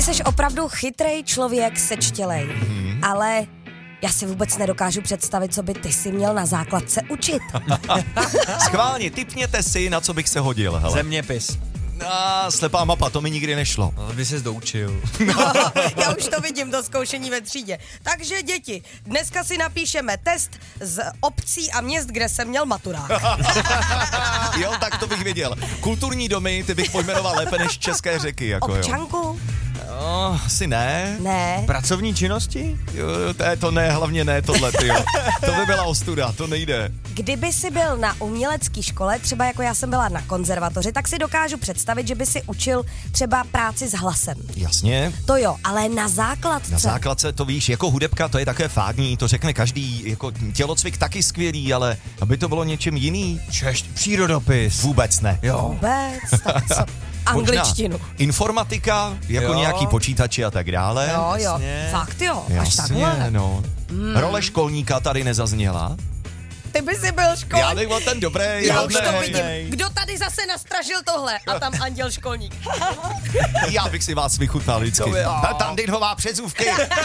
Jsi opravdu chytrej člověk, sečtělej, ale já si vůbec nedokážu představit, co by ty si měl na základce učit. Schválně, tipněte si, na co bych se hodil, hele. Zeměpis. Slepá mapa, to mi nikdy nešlo. No, to by ses doučil. Já už to vidím do zkoušení ve třídě. Takže děti, dneska si napíšeme test z obcí a měst, kde jsem měl maturák. Jo, tak to bych věděl. Kulturní domy, ty bych pojmenoval lépe než české řeky, jako Občanku? Jo. Asi ne. Ne. Pracovní činnosti? Jo, to ne, hlavně ne tohle, jo. To by byla ostuda, to nejde. Kdyby si byl na umělecké škole, třeba jako já jsem byla na konzervatoři, tak si dokážu představit, že by si učil třeba práci s hlasem. Jasně. To jo, ale na základce. Na základce to víš, jako hudebka, to je také fádní, to řekne každý, jako tělocvik taky skvělý, ale aby to bylo něčem jiný. Češť, přírodopis. Vůbec ne. Jo. Vůbec, tak co? Angličtinu. Možná informatika, jako Jo. nějaký počítači a tak dále. Jo, jo. Jasně. Fakt jo, až Jasně, takhle. no. Role školníka tady nezazněla. Ty by si byl školník. Já bych byl ten dobrý. Já už to hodnej. vidím. Kdo tady zase nastražil tohle? A tam Anděl školník. Já bych si vás vychutnal vždycky. To by- Tandinhová předzůvky.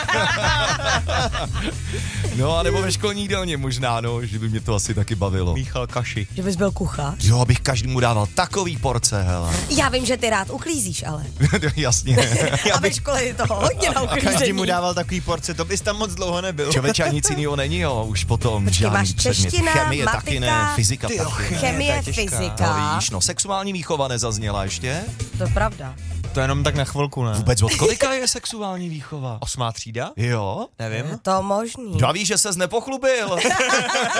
No a nebo ve školní jídelně možná, no, že by mě to asi taky bavilo. Míchal Kaši. Že bys byl kuchař? Jo, abych každému dával takový porce, hele. Já vím, že ty rád uklízíš, ale. Jasně. A ve škole je toho hodně na Každý mu uklízení. dával takový porce, to bys tam moc dlouho nebyl. Člověče, a nic jiného není, jo, už potom Počkej, žádný máš předmět. čeština, Chemie matika, taky ne, fyzika Ty jo, taky ne. Chemie, to je těžká. fyzika. No víš, no, sexuální výchova nezazněla ještě. To je pravda. To jenom tak na chvilku, ne? Vůbec od kolika je sexuální výchova? 8. třída? Jo? Nevím. Je to možný. Já víš, že ses nepochlubil.